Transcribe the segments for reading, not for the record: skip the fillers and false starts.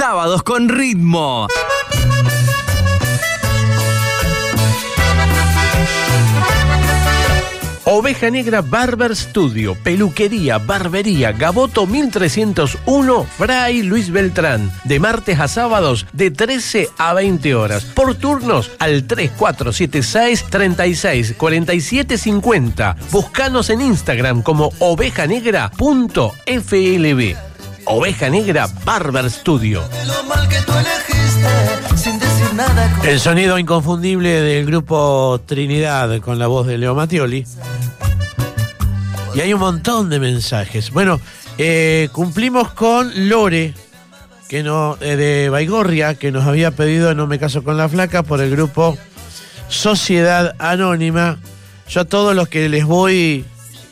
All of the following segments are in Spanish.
Sábados con ritmo. Oveja Negra Barber Studio, peluquería, barbería, Gaboto 1301, Fray Luis Beltrán. De martes a sábados de 13 a 20 horas. Por turnos al 3476-364750. Búscanos en Instagram como ovejanegra.flb. Oveja Negra Barber Studio. El sonido inconfundible del grupo Trinidad con la voz de Leo Mattioli. Y hay un montón de mensajes. Bueno, cumplimos con Lore, que de Baigorria, que nos había pedido No me caso con la flaca por el grupo Sociedad Anónima. Yo a todos los que les voy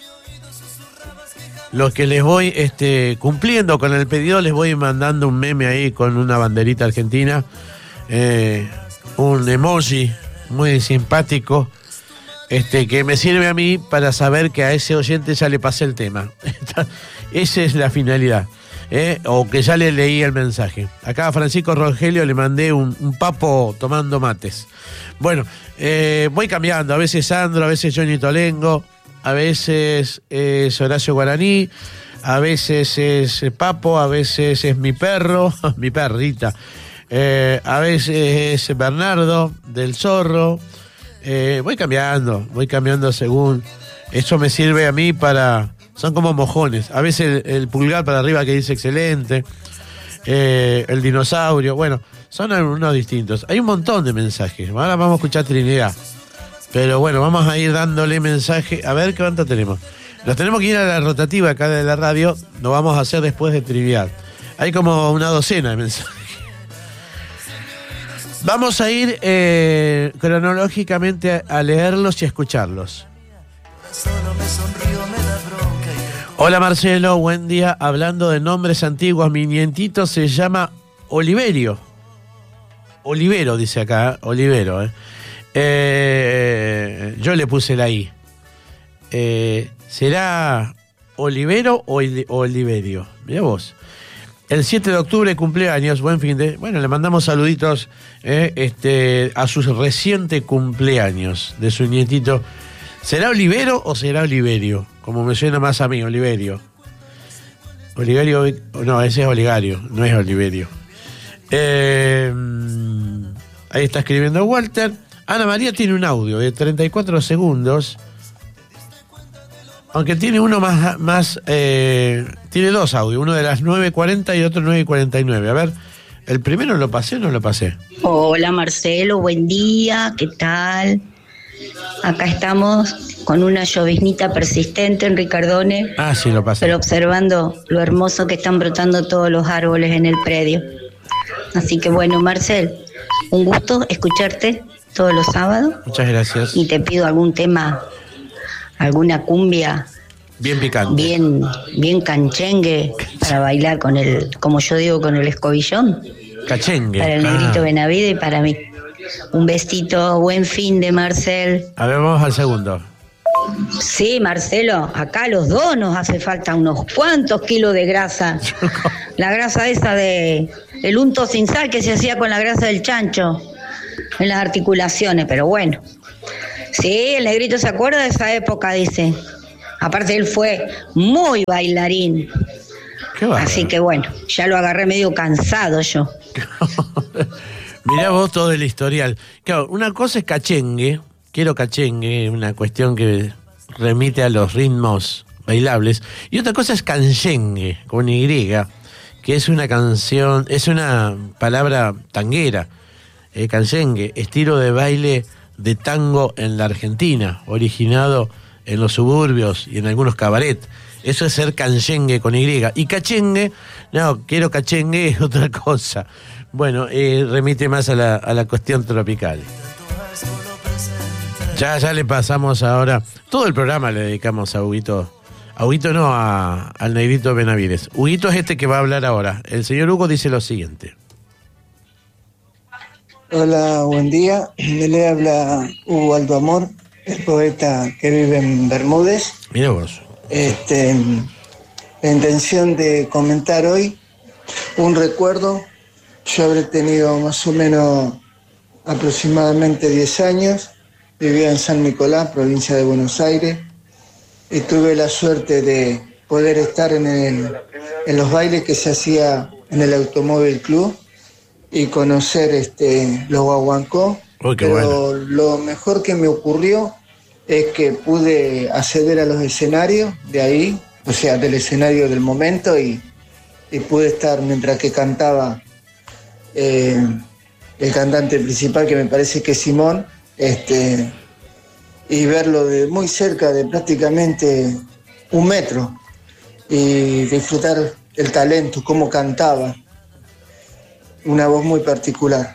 cumpliendo con el pedido, les voy mandando un meme ahí con una banderita argentina, un emoji muy simpático, que me sirve a mí para saber que a ese oyente ya le pasé el tema. Esa es la finalidad, o que ya le leí el mensaje. Acá a Francisco Rogelio le mandé un papo tomando mates. Bueno, voy cambiando, a veces Sandro, a veces Johnny Tolengo, a veces es Horacio Guaraní, a veces es Papo, a veces es mi perro, mi perrita, a veces es Bernardo del Zorro. Voy cambiando según. Eso me sirve a mí para. Son como mojones. A veces el pulgar para arriba que dice excelente, el dinosaurio. Bueno, son algunos distintos. Hay un montón de mensajes. Ahora vamos a escuchar Trinidad. Pero bueno, vamos a ir dándole mensaje. A ver cuánto tenemos. Nos tenemos que ir a la rotativa acá de la radio. Lo vamos a hacer después de Trinidad. Hay como una docena de mensajes. Vamos a ir cronológicamente a leerlos y a escucharlos. Hola Marcelo, buen día. Hablando de nombres antiguos, mi nietito se llama Oliverio. Olivero, dice acá, Olivero, yo le puse la I. ¿Será Olivero o Oliverio? Mirá vos. El 7 de octubre cumpleaños, buen fin de... Bueno, le mandamos saluditos a su reciente cumpleaños de su nietito. ¿Será Olivero o será Oliverio? Como me suena más a mí, Oliverio. Oliverio... No, ese es Oligario, no es Oliverio. Ahí está escribiendo Walter. Ana María tiene un audio de 34 segundos. Aunque tiene uno más tiene dos audios, uno de las 9:40 y otro 9:49. A ver, ¿el primero lo pasé o no lo pasé? Hola Marcelo, buen día, ¿qué tal? Acá estamos con una lloviznita persistente en Ricardone. Ah, sí, lo pasé. Pero observando lo hermoso que están brotando todos los árboles en el predio. Así que bueno, Marcel, un gusto escucharte todos los sábados. Muchas gracias. Y te pido algún tema, alguna cumbia bien picante, bien canchengue para bailar con el, como yo digo, con el escobillón. Cachengue. Para el negrito Benavide y para mí. Un besito, buen fin de Marcel. A ver, vamos al segundo. Sí, Marcelo, acá los dos nos hace falta unos cuantos kilos de grasa. La grasa esa de el unto sin sal que se hacía con la grasa del chancho en las articulaciones, pero bueno. Sí, el negrito se acuerda de esa época, dice. Aparte él fue muy bailarín. Así que bueno, ya lo agarré medio cansado yo. Mirá vos todo el historial. Claro, una cosa es cachengue, quiero cachengue, una cuestión que remite a los ritmos bailables. Y otra cosa es canchengue, con Y, que es una canción, es una palabra tanguera. Canchengue, estilo de baile de tango en la Argentina, originado en los suburbios y en algunos cabaret. Eso es ser canchengue con Y. Y cachengue, no, quiero cachengue es otra cosa. Bueno, remite más a la cuestión tropical. Ya le pasamos ahora. Todo el programa le dedicamos a Huguito. A Huguito no, al negrito Benavides. Huguito es este que va a hablar ahora. El señor Hugo dice lo siguiente. Hola, buen día. Le habla Hugo Aldo Amor, el poeta que vive en Bermúdez. Mira vos. La intención de comentar hoy un recuerdo Yo habré tenido más o menos aproximadamente 10 años, vivía en San Nicolás, provincia de Buenos Aires, y tuve la suerte de poder estar en los bailes que se hacía en el Automóvil Club y conocer los guaguancó. Pero bueno. lo mejor que me ocurrió es que pude acceder a los escenarios de ahí, o sea, del escenario del momento, y pude estar mientras que cantaba el cantante principal, que me parece que es Simón, y verlo de muy cerca, de prácticamente 1 metro, y disfrutar el talento, cómo cantaba, una voz muy particular.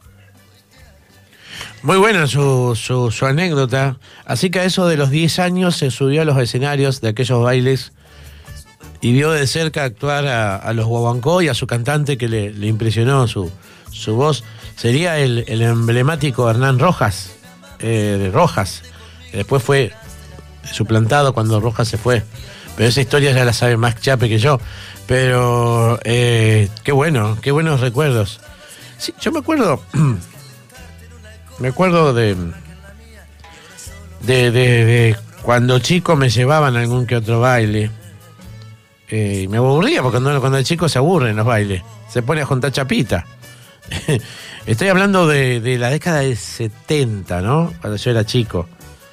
Muy buena su anécdota. Así que a eso de los 10 años se subió a los escenarios de aquellos bailes y vio de cerca actuar a los guaguancó y a su cantante, que le impresionó su voz. Sería el emblemático Hernán Rojas, de Rojas. Después fue suplantado cuando Rojas se fue. Pero esa historia ya la sabe más Chape que yo. Pero qué buenos recuerdos. Sí, yo me acuerdo de cuando chico me llevaban a algún que otro baile. Y me aburría, porque cuando el chico se aburre en los bailes, se pone a juntar chapita. Estoy hablando de la década del 70, ¿no? Cuando yo era chico.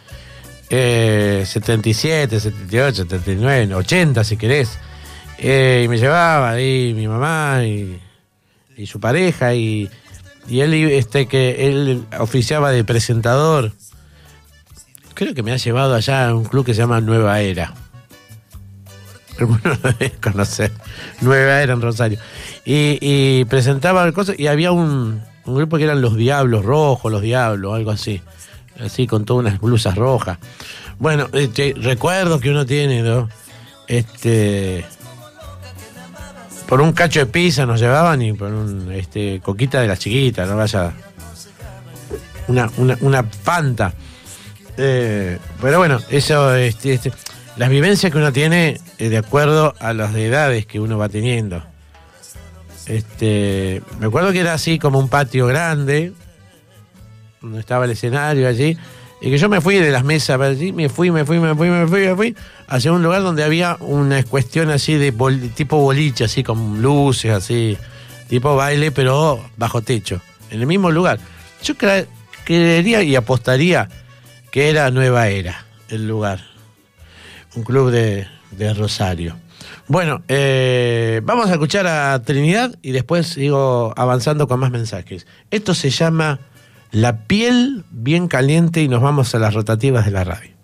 77, 78, 79, 80 si querés. Y me llevaba ahí mi mamá y su pareja, y él, que él oficiaba de presentador. Creo que me ha llevado allá a un club que se llama Nueva Era. Algunos lo deben conocer. Nueva Era en Rosario. Y presentaba cosas, y había un grupo que eran los Diablos Rojos, algo así. Así, con todas unas blusas rojas. Bueno, recuerdo que uno tiene, ¿no? Por un cacho de pizza nos llevaban, y por un coquita de las chiquitas, no vaya. Una Fanta. Pero bueno, eso, las vivencias que uno tiene de acuerdo a las edades que uno va teniendo. Me acuerdo que era así como un patio grande, donde estaba el escenario allí, y que yo me fui de las mesas allí, me fui hacia un lugar donde había una cuestión así de tipo boliche, así con luces, así, tipo baile, pero bajo techo, en el mismo lugar. Yo creería y apostaría que era Nueva Era el lugar, un club de Rosario. Bueno, vamos a escuchar a Trinidad y después sigo avanzando con más mensajes. Esto se llama La Piel Bien Caliente y nos vamos a las rotativas de la radio.